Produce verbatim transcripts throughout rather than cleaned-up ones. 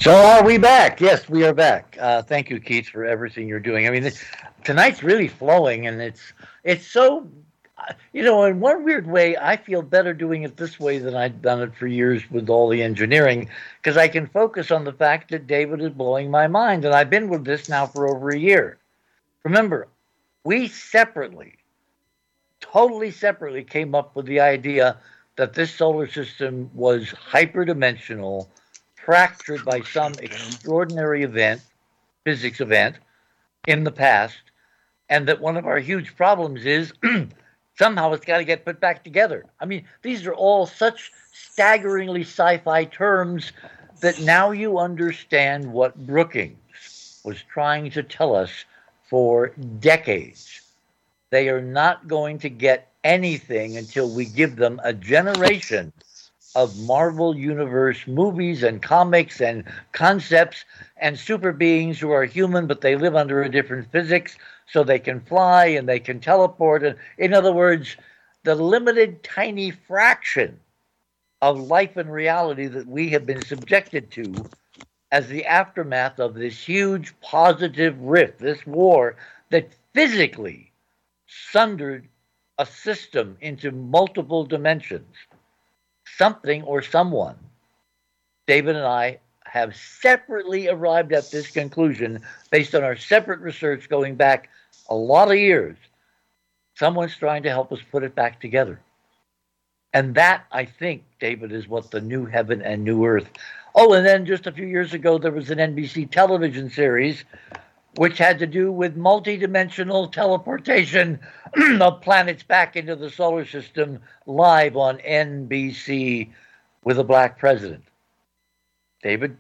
So are we back? Yes, we are back. Uh, thank you, Keith, for everything you're doing. I mean, this, tonight's really flowing, and it's it's so, you know, in one weird way, I feel better doing it this way than I've done it for years with all the engineering, because I can focus on the fact that David is blowing my mind, and I've been with this now for over a year. Remember, we separately, totally separately, came up with the idea that this solar system was hyperdimensional, fractured by some extraordinary event, physics event, in the past, and that one of our huge problems is somehow it's got to get put back together. I mean, these are all such staggeringly sci-fi terms that now you understand what Brookings was trying to tell us for decades. They are not going to get anything until we give them a generation of Marvel Universe movies and comics and concepts and super beings who are human, but they live under a different physics, so they can fly and they can teleport. And in other words, the limited tiny fraction of life and reality that we have been subjected to as the aftermath of this huge positive rift, this war that physically sundered a system into multiple dimensions. Something or someone, David and I have separately arrived at this conclusion based on our separate research going back a lot of years. Someone's trying to help us put it back together. And that, I think, David, is what the new heaven and new earth. Oh, and then just a few years ago, there was an N B C television series which had to do with multidimensional teleportation of planets back into the solar system live on N B C with a black president. David?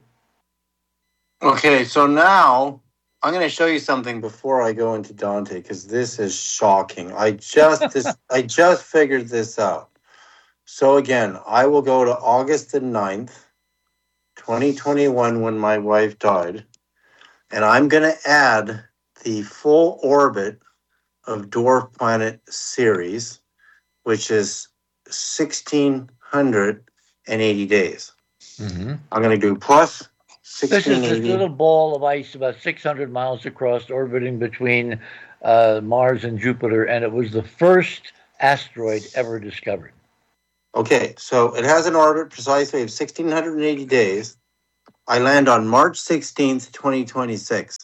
Okay, so now I'm going to show you something before I go into Dante, because this is shocking. I just this, I just figured this out. So again, I will go to August the ninth, twenty twenty-one, when my wife died. And I'm going to add the full orbit of Dwarf Planet Ceres, which is one thousand six hundred eighty days. Mm-hmm. I'm going to do plus one thousand six hundred eighty. This is this little ball of ice about six hundred miles across, orbiting between uh, Mars and Jupiter, and it was the first asteroid ever discovered. Okay, so it has an orbit precisely of one thousand six hundred eighty days. I land on March sixteenth, twenty twenty-six.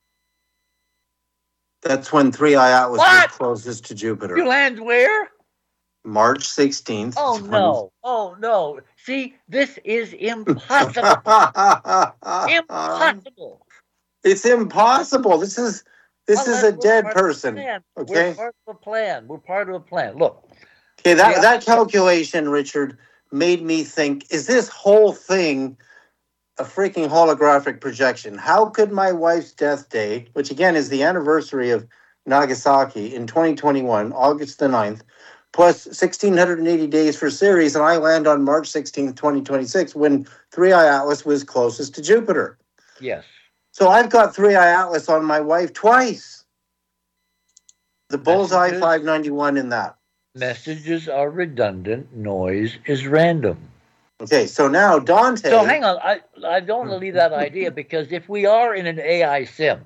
That's when three I Atlas What? was closest to Jupiter. You land where? March sixteenth. Oh, no. Oh, no. See, this is impossible. Impossible. It's impossible. This is this Unless is a we're dead part of the person. plan. Okay. We're part of a plan. We're part of a plan. Look. Okay, that, Yeah. that calculation, Richard, made me think, is this whole thing a freaking holographic projection? How could my wife's death day, which again is the anniversary of Nagasaki in twenty twenty-one, August the ninth, plus one thousand six hundred eighty days for Ceres, and I land on March sixteenth, twenty twenty-six, when three I Atlas was closest to Jupiter? Yes. So I've got three I Atlas on my wife twice. The Bullseye Messages. five ninety-one in that. Messages are redundant. Noise is random. Okay, so now Dante... So hang on. I, I don't want to leave that idea, because if we are in an A I sim,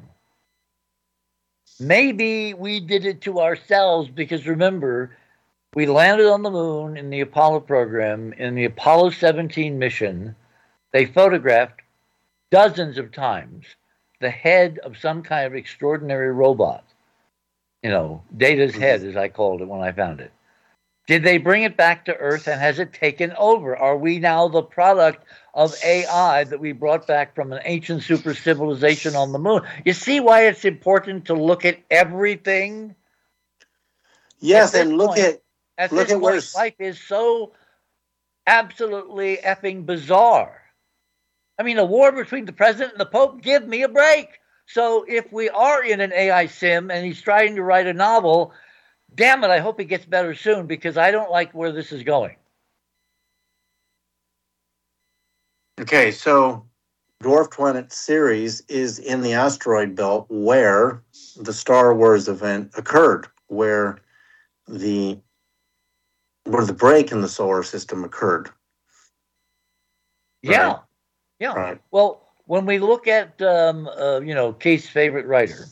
maybe we did it to ourselves, because remember, we landed on the moon in the Apollo program, in the Apollo seventeen mission. They photographed dozens of times the head of some kind of extraordinary robot. You know, Data's head, as I called it when I found it. Did they bring it back to Earth, and has it taken over? Are we now the product of A I that we brought back from an ancient super civilization on the moon? You see why it's important to look at everything? Yes, At and this look point- at... At Look this at where point, s- life is so absolutely effing bizarre. I mean, a war between the president and the Pope, give me a break. So if we are in an A I sim and he's trying to write a novel, damn it, I hope he gets better soon, because I don't like where this is going. Okay, so Dwarf Planet Ceres is in the asteroid belt where the Star Wars event occurred, where the where the break in the solar system occurred. Yeah. Right. Yeah. Right. Well, when we look at, um, uh, you know, Keith's favorite writer,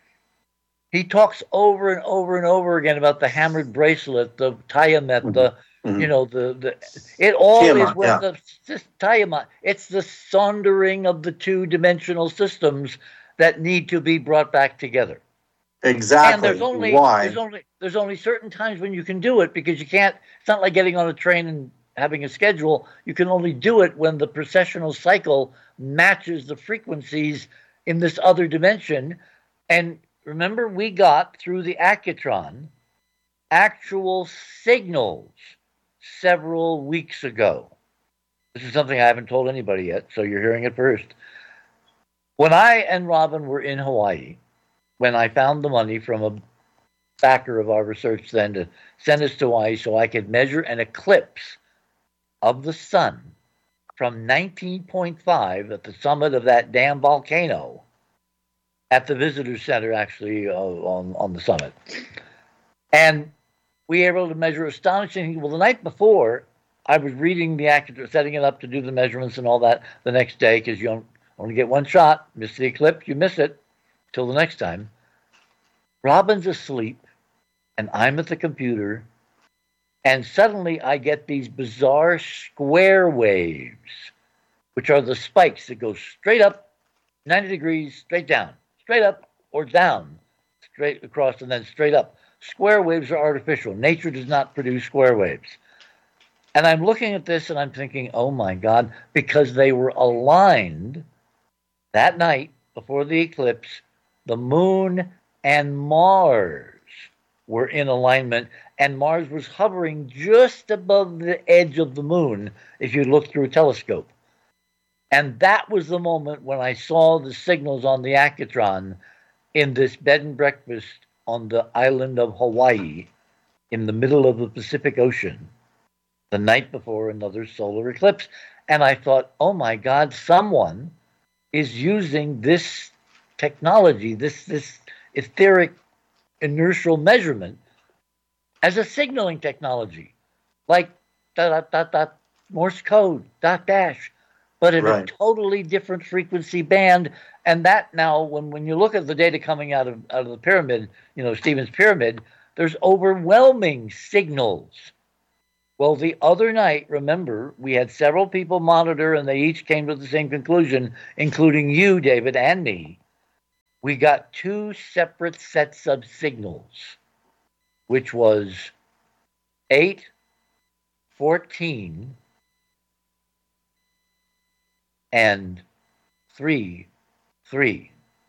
he talks over and over and over again about the hammered bracelet, the Tiamat, mm-hmm. the, mm-hmm. you know, the, the it all Tiamat, is when yeah. the this Tiamat, it's the sundering of the two-dimensional systems that need to be brought back together. Exactly. And there's only, Why? There's only, there's only certain times when you can do it, because you can't, it's not like getting on a train and having a schedule. You can only do it when the precessional cycle matches the frequencies in this other dimension. And remember, we got through the Accutron actual signals several weeks ago. This is something I haven't told anybody yet, so you're hearing it first. When I and Robin were in Hawaii, when I found the money from a backer of our research then to send us to Hawaii so I could measure an eclipse of the sun from nineteen point five at the summit of that damn volcano at the visitor center, actually, uh, on, on the summit. And we were able to measure astonishing. Well, the night before, I was reading the Accutron, setting it up to do the measurements and all that the next day, because you don't only get one shot. Miss the eclipse, you miss it. Till the next time. Robin's asleep, and I'm at the computer, and suddenly I get these bizarre square waves, which are the spikes that go straight up, ninety degrees, straight down, straight up or down, straight across, and then straight up. Square waves are artificial. Nature does not produce square waves. And I'm looking at this, and I'm thinking, oh my God, because they were aligned that night before the eclipse. The moon and Mars were in alignment, and Mars was hovering just above the edge of the moon if you look through a telescope. And that was the moment when I saw the signals on the Accutron in this bed and breakfast on the island of Hawaii in the middle of the Pacific Ocean the night before another solar eclipse. And I thought, oh my God, someone is using this technology, this this etheric inertial measurement, as a signaling technology, like dot dot dot dot Morse code, dot dash, but in right. a totally different frequency band. And that now, when, when you look at the data coming out of out of the pyramid, you know, Stephen's pyramid, there's overwhelming signals. Well, the other night, remember, we had several people monitor, and they each came to the same conclusion, including you, David, and me. We got two separate sets of signals, which was eight, fourteen, and three, three,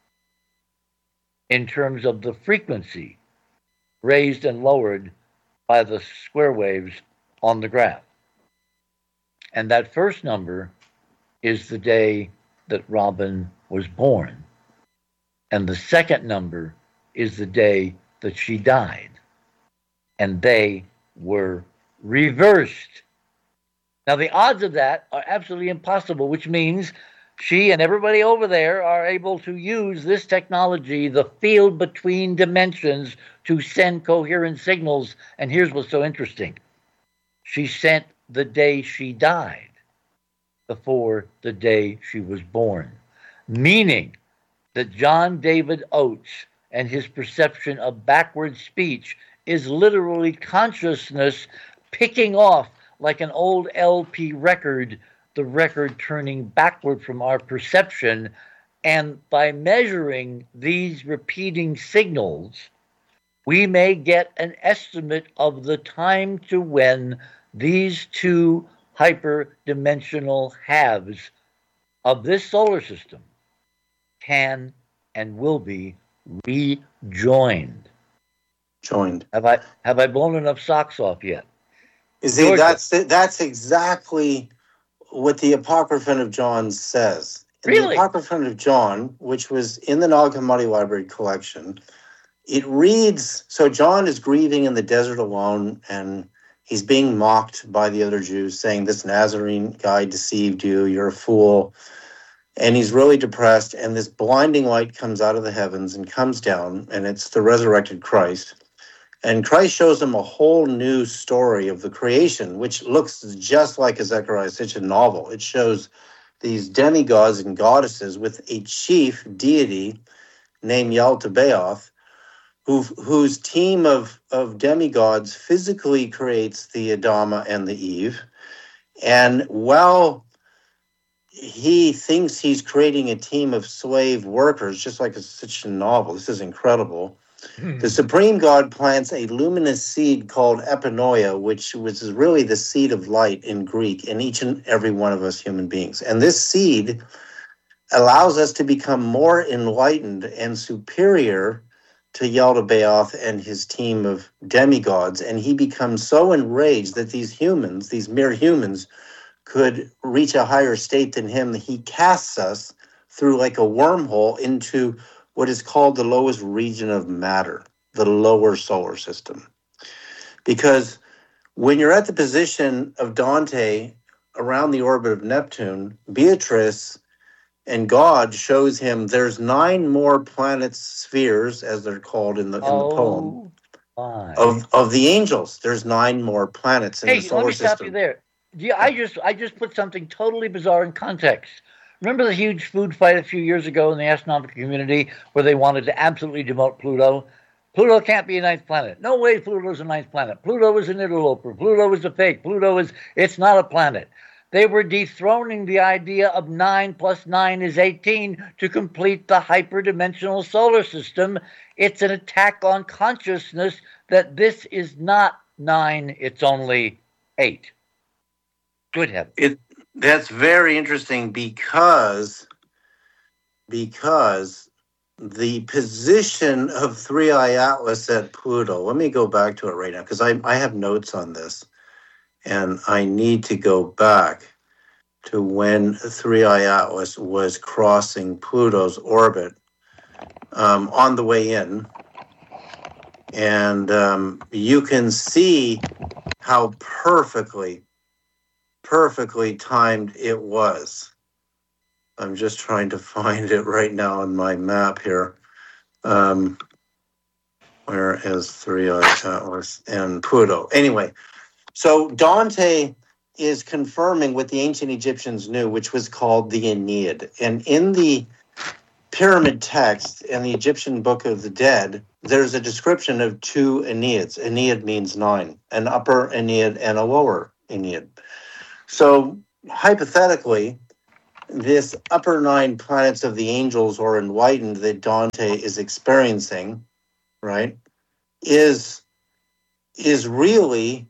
in terms of the frequency raised and lowered by the square waves on the graph. And that first number is the day that Robin was born. And the second number is the day that she died. And they were reversed. Now, the odds of that are absolutely impossible, which means she and everybody over there are able to use this technology, the field between dimensions, to send coherent signals. And here's what's so interesting. She sent the day she died before the day she was born, meaning that John David Oates and his perception of backward speech is literally consciousness picking off, like an old L P record, the record turning backward from our perception. And by measuring these repeating signals, we may get an estimate of the time to when these two hyperdimensional halves of this solar system can and will be rejoined. Joined. Have I have I blown enough socks off yet? Is it, that's that's exactly what the Apocryphon of John says. Really? The Apocryphon of John, which was in the Nag Hammadi Library collection, it reads, so John is grieving in the desert alone, and he's being mocked by the other Jews, saying, this Nazarene guy deceived you, you're a fool. And he's really depressed, and this blinding light comes out of the heavens and comes down, and it's the resurrected Christ. And Christ shows him a whole new story of the creation, which looks just like a Zechariah Sitchin novel. It shows these demigods and goddesses with a chief deity named Yaldabaoth, who, whose team of, of demigods physically creates the Adama and the Eve. And while he thinks he's creating a team of slave workers, just like it's such a novel, this is incredible, the supreme god plants a luminous seed called epinoia, which was really the seed of light in Greek, in each and every one of us human beings. And this seed allows us to become more enlightened and superior to Yaldabaoth and his team of demigods. And he becomes so enraged that these humans, these mere humans, could reach a higher state than him, that he casts us through like a wormhole into what is called the lowest region of matter, the lower solar system. Because when you're at the position of Dante around the orbit of Neptune, Beatrice and God shows him there's nine more planets, spheres, as they're called in the, in oh, the poem, my. of, of the angels. There's nine more planets in hey, the solar let me system. stop you there. Yeah, I just I just put something totally bizarre in context. Remember the huge food fight a few years ago in the astronomical community where they wanted to absolutely demote Pluto? Pluto can't be a ninth planet. No way Pluto's a ninth planet. Pluto is an interloper. Pluto is a fake. Pluto is, it's not a planet. They were dethroning the idea of nine plus nine is eighteen to complete the hyperdimensional solar system. It's an attack on consciousness that this is not nine, it's only eight. Good heavens. It, that's very interesting because, because the position of Three Eye Atlas at Pluto, let me go back to it right now because I, I have notes on this. And I need to go back to when Three Eye Atlas was crossing Pluto's orbit um, on the way in. And um, you can see how perfectly, perfectly timed it was. I'm just trying to find it right now on my map here. Um, where is Three Eye Atlas and Pluto? Anyway. So Dante is confirming what the ancient Egyptians knew, which was called the Aeneid. And in the pyramid text in the Egyptian Book of the Dead, there's a description of two Aeneids. Aeneid means nine, an upper Aeneid and a lower Aeneid. So hypothetically, this upper nine planets of the angels or enlightened that Dante is experiencing, right, is, is really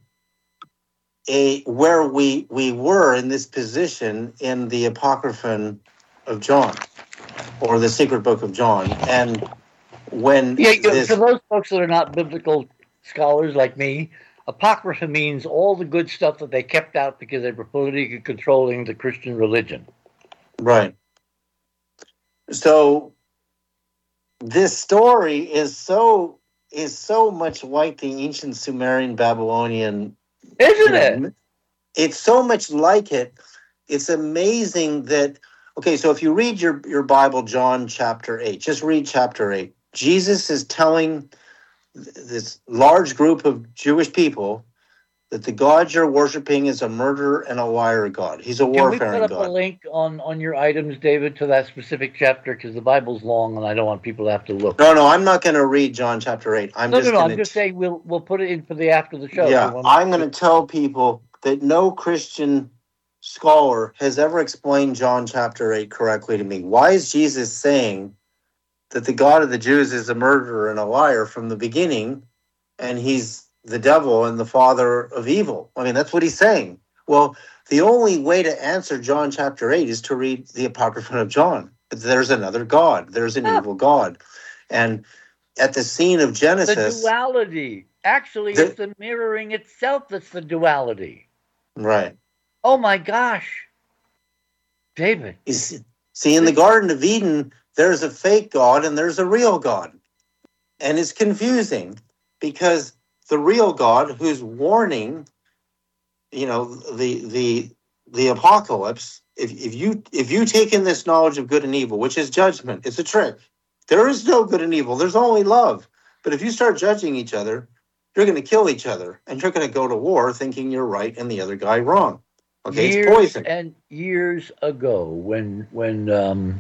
a where we we were in this position in the Apocryphon of John, or the Secret Book of John. And when yeah, this, for those folks that are not biblical scholars like me, Apocrypha means all the good stuff that they kept out because they were politically controlling the Christian religion. Right. So this story is so is so much like the ancient Sumerian Babylonian. Isn't it? It's so much like it. It's amazing that, okay, so if you read your, your Bible, John chapter eight, just read chapter eight. Jesus is telling this large group of Jewish people that the God you're worshiping is a murderer and a liar God. He's a Can warfaring God. Can we put up a link on, on your items, David, to that specific chapter? Because the Bible's long and I don't want people to have to look. No, no, I'm not going to read John chapter eight. I'm no, just no, no. gonna I'm just saying we'll we'll put it in for the after the show. Yeah, I'm going to tell people that no Christian scholar has ever explained John chapter eight correctly to me. Why is Jesus saying that the God of the Jews is a murderer and a liar from the beginning, and he's the devil and the father of evil? I mean, that's what he's saying. Well, the only way to answer John chapter eight is to read the Apocryphon of John. There's another God. There's an ah. evil God. And at the scene of Genesis... The duality. Actually, the, it's the mirroring itself that's the duality. Right. Oh, my gosh. David. You see, see, in the Garden of Eden, there's a fake God and there's a real God. And it's confusing because the real God who's warning, you know, the the the apocalypse, if if you if you take in this knowledge of good and evil, which is judgment, it's a trick. There is no good and evil. There's only love. But if you start judging each other, you're going to kill each other and you're going to go to war thinking you're right and the other guy wrong. Okay, years it's poison. and years ago, when when um,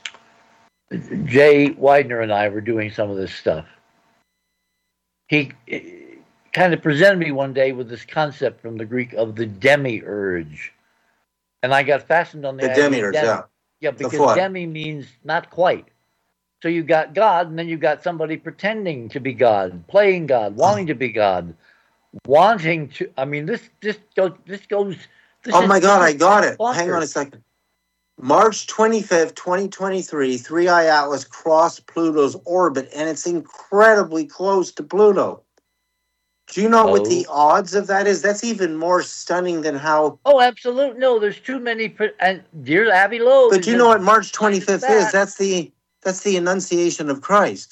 Jay Widener and I were doing some of this stuff, he kind of presented me one day with this concept from the Greek of the demiurge, and I got fastened on the, The idea of demiurge, demi. yeah. Yeah, The because flood. demi means not quite. So you got God, and then you got somebody pretending to be God, playing God, wanting to be God, wanting to. I mean, this this goes. This goes. This Oh is, my God, this I is got it. bonkers. Hang on a second. March twenty-fifth, twenty twenty-three, three I Atlas crossed Pluto's orbit, and it's incredibly close to Pluto. Do you know what the Oh. odds of that is? That's even more stunning than how. Oh, absolutely. No, there's too many. Pre- and dear Abbey Loeb. But is you as know what March blind as twenty-fifth that. is? That's the that's the Annunciation of Christ.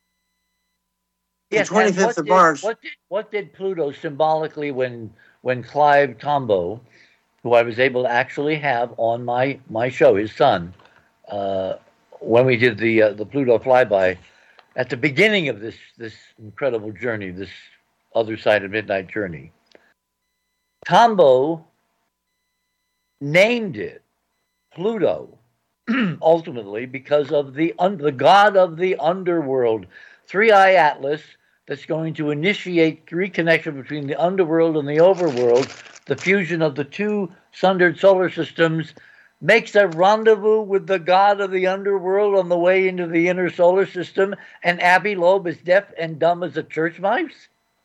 Yes, the twenty-fifth and of what March. Did, what did what did Pluto symbolically when when Clive Tombaugh, who I was able to actually have on my my show, his son, uh, when we did the uh, the Pluto flyby at the beginning of this this incredible journey, this other side of midnight journey, Tombaugh named it Pluto ultimately because of the un- the god of the underworld, Three Eye Atlas, that's going to initiate reconnection between the underworld and the overworld. The fusion of the two sundered solar systems makes a rendezvous with the god of the underworld on the way into the inner solar system, and Abbey Loeb is deaf and dumb as a church mouse?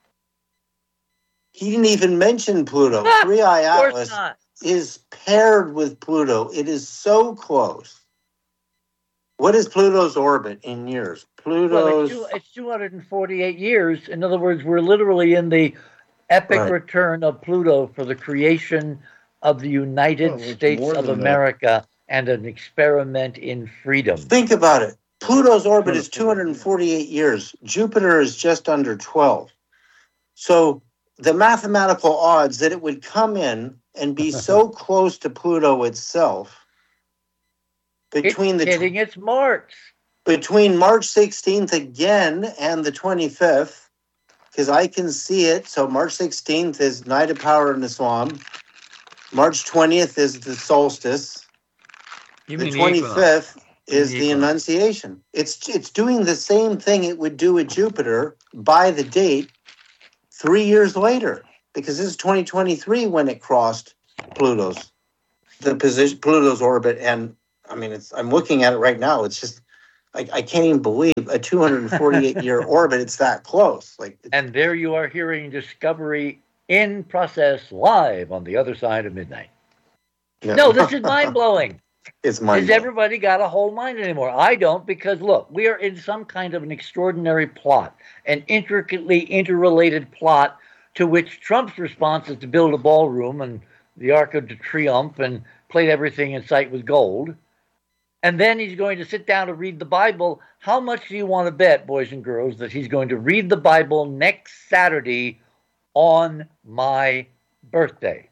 He didn't even mention Pluto. Ah, Three Eye of course Atlas not. is paired with Pluto. It is so close. What is Pluto's orbit in years? Well, Pluto's it's, two, it's two hundred forty-eight years. In other words, we're literally in the epic Right. return of Pluto for the creation of the United Well, it's States more of than that. America and an experiment in freedom. Think about it. Pluto's orbit is two hundred forty-eight years. Jupiter is just under twelve. So the mathematical odds that it would come in and be so close to Pluto itself between it's the hitting its marks. between March sixteenth again and the twenty-fifth, because I can see it. So March sixteenth is Night of Power in Islam. March twentieth is the solstice. You The mean twenty-fifth is The the equinox. Annunciation. It's it's doing the same thing it would do with Jupiter by the date three years later, because this is twenty twenty-three when it crossed Pluto's the position Pluto's orbit. And I mean, it's I'm looking at it right now. It's just I, I can't even believe a two hundred forty-eight year orbit. It's that close. Like, And there you are hearing Discovery in process live on the other side of midnight. yeah. No, this is mind-blowing. It's mind. Has everybody got a whole mind anymore? I don't, because look, we are in some kind of an extraordinary plot, an intricately interrelated plot to which Trump's response is to build a ballroom and the Arc de Triomphe and plate everything in sight with gold. And then he's going to sit down to read the Bible. How much do you want to bet, boys and girls, that he's going to read the Bible next Saturday on my birthday?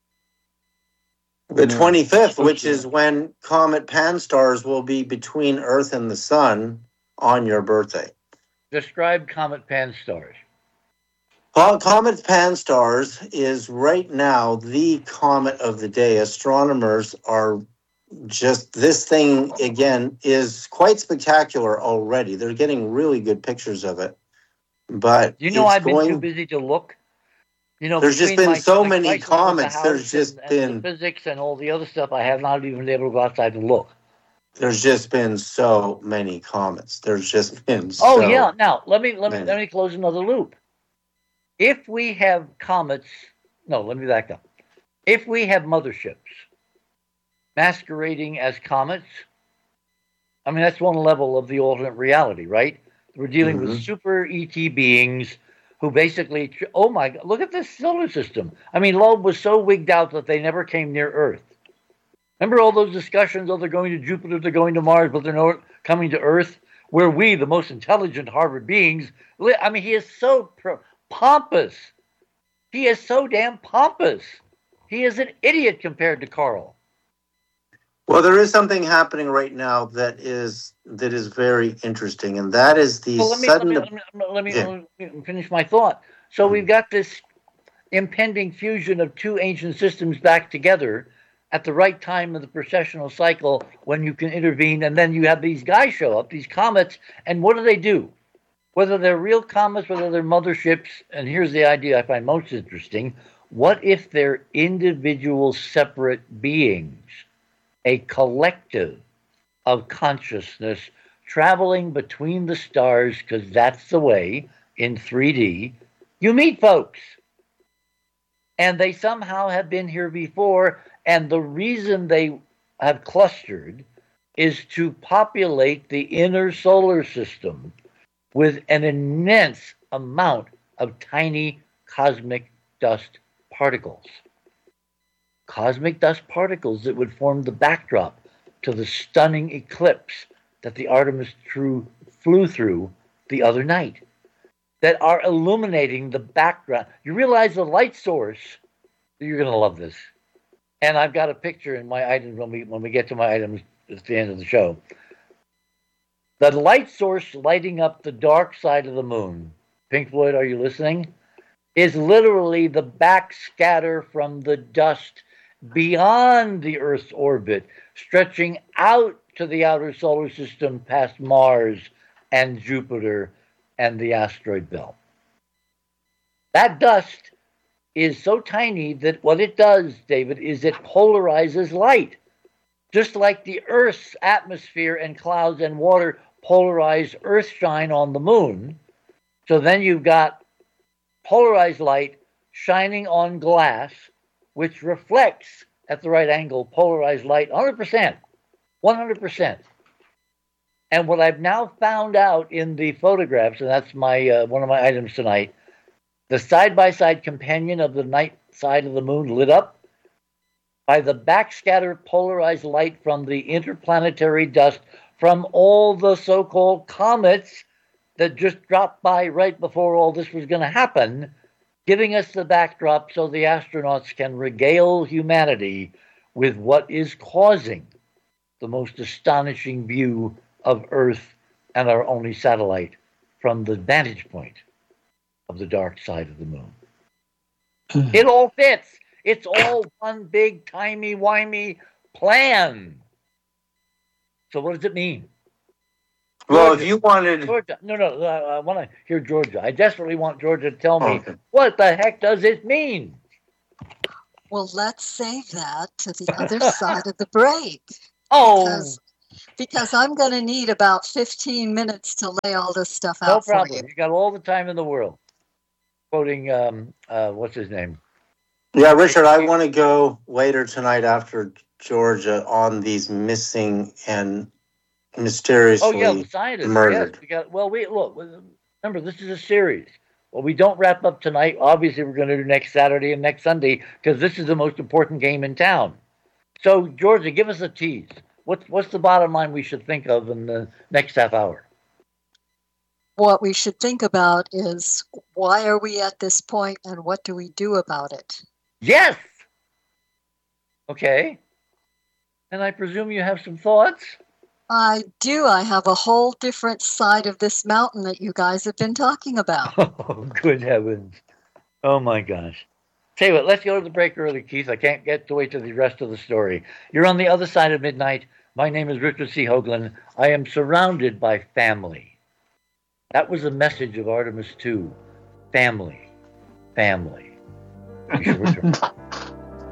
The twenty-fifth, which is when Comet Pan-STARRS will be between Earth and the Sun on your birthday. Describe Comet Pan-STARRS. Well, Comet Pan-STARRS is right now the comet of the day. Astronomers are just, this thing, again, is quite spectacular already. They're getting really good pictures of it. But You know, it's I've been going, too busy to look. You know, There's just between been my- so my many crisis with the comets, house there's just and, been- and the physics and all the other stuff. I have not even been able to go outside and look. there's just been so many comets. There's just been Oh so yeah. Now let me let me many. let me close another loop. If we have comets, no, let me back up. If we have motherships masquerading as comets, I mean that's one level of the alternate reality, right? We're dealing Mhm. with super E T beings who basically, oh my God, look at this solar system. I mean, Loeb was so wigged out that they never came near Earth. Remember all those discussions? Oh, they're going to Jupiter, they're going to Mars, but they're not coming to Earth, where we, the most intelligent Harvard beings, li- I mean, he is so pro- pompous. He is so damn pompous. He is an idiot compared to Carl. Well, there is something happening right now that is that is very interesting, and that is the Well, let me, let sudden. me, let me, let me, Yeah. let me finish my thought. So we've got this impending fusion of two ancient systems back together at the right time of the precessional cycle when you can intervene, and then you have these guys show up, these comets, and what do they do? Whether they're real comets, whether they're motherships, and here's the idea I find most interesting, what if they're individual separate beings, a collective of consciousness traveling between the stars, because that's the way in three D you meet folks. And they somehow have been here before, and the reason they have clustered is to populate the inner solar system with an immense amount of tiny cosmic dust particles. Cosmic dust particles that would form the backdrop to the stunning eclipse that the Artemis two flew through the other night, that are illuminating the background. You realize the light source, you're going to love this. And I've got a picture in my items when we when we get to my items at the end of the show. The light source lighting up the dark side of the moon, Pink Floyd, are you listening? Is literally the backscatter from the dust beyond the Earth's orbit, stretching out to the outer solar system past Mars and Jupiter and the asteroid belt. That dust is so tiny that what it does, David, is it polarizes light. Just like the Earth's atmosphere and clouds and water polarize Earthshine on the moon. So then you've got polarized light shining on glass, which reflects at the right angle polarized light one hundred percent. one hundred percent. And what I've now found out in the photographs, and that's my uh, one of my items tonight, the side-by-side companion of the night side of the moon lit up by the backscatter polarized light from the interplanetary dust from all the so-called comets that just dropped by right before all this was going to happen, giving us the backdrop so the astronauts can regale humanity with what is causing the most astonishing view of Earth and our only satellite from the vantage point of the dark side of the moon. It all fits. It's all one big timey-wimey plan. So what does it mean? Well, Georgia, if you wanted... Georgia, no, no, I, I want to hear Georgia. I desperately want Georgia to tell me, Okay. what the heck does it mean? Well, let's save that to the other side of the break. Oh, Because, because I'm going to need about fifteen minutes to lay all this stuff no out for problem. you. You got all the time in the world. Quoting, um, uh, what's his name? Yeah, Richard, I want to go later tonight after Georgia on these missing and mysteriously Oh, yeah, the scientists. murdered. Yes, we got, well, we look, remember, this is a series. Well, we don't wrap up tonight. Obviously, we're going to do next Saturday and next Sunday because this is the most important game in town. So, Georgia, give us a tease. What's, what's the bottom line we should think of in the next half hour? What we should think about is why are we at this point and what do we do about it? Yes! Okay. And I presume you have some thoughts? I do. I have a whole different side of this mountain that you guys have been talking about. Oh, good heavens. Oh, my gosh. Tell you what, let's go to the break early, Keith. I can't get to wait to the rest of the story. You're on the other side of midnight. My name is Richard C. Hoagland. I am surrounded by family. That was the message of Artemis two. Family. Family. You should return.